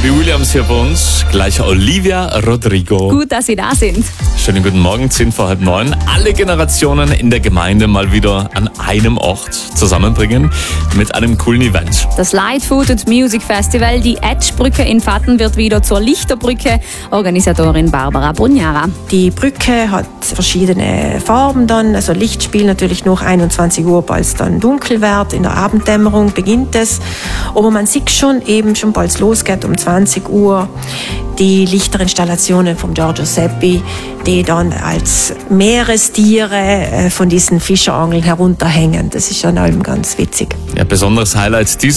Robbie Williams hier bei uns. Gleich Olivia Rodrigo. Gut, dass Sie da sind. Schönen guten Morgen, 9:10. Alle Generationen in der Gemeinde mal wieder an einem Ort zusammenbringen mit einem coolen Event. Das Light Food and Music Festival, die Edgebrücke in Vatten, wird wieder zur Lichterbrücke. Organisatorin Barbara Brugnara. Die Brücke hat verschiedene Farben dann, also Lichtspiel natürlich noch 21 Uhr, bald es dann dunkel wird. In der Abenddämmerung beginnt es. Aber man sieht schon bald es losgeht um 20 Uhr, die Lichterinstallationen von Giorgio Seppi, die dann als Meerestiere von diesen Fischerangeln herunterhängen. Das ist schon allem ganz witzig. Ja, besonderes Highlight